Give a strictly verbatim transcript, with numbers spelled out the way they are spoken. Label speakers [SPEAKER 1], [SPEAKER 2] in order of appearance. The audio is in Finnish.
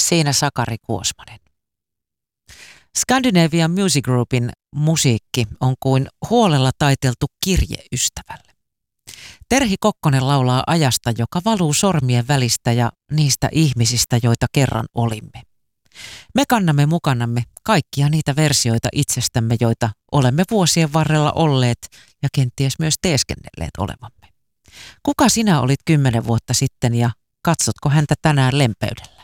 [SPEAKER 1] Siinä Sakari Kuosmanen. Scandinavian Music Groupin musiikki on kuin huolella taiteltu kirje ystävälle. Terhi Kokkonen laulaa ajasta, joka valuu sormien välistä ja niistä ihmisistä, joita kerran olimme. Me kannamme mukanamme kaikkia niitä versioita itsestämme, joita olemme vuosien varrella olleet ja kenties myös teeskennelleet olevamme. Kuka sinä olit kymmenen vuotta sitten ja katsotko häntä tänään lempeydellä?